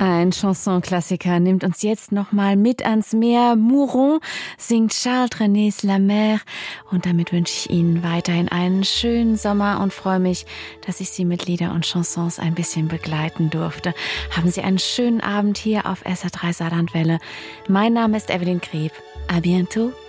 Ein Chanson-Klassiker nimmt uns jetzt nochmal mit ans Meer. Mouron singt Charles Trenets La Mer. Und damit wünsche ich Ihnen weiterhin einen schönen Sommer und freue mich, dass ich Sie mit Lieder und Chansons ein bisschen begleiten durfte. Haben Sie einen schönen Abend hier auf SR3 Saarlandwelle. Mein Name ist Evelyn Greb. À bientôt.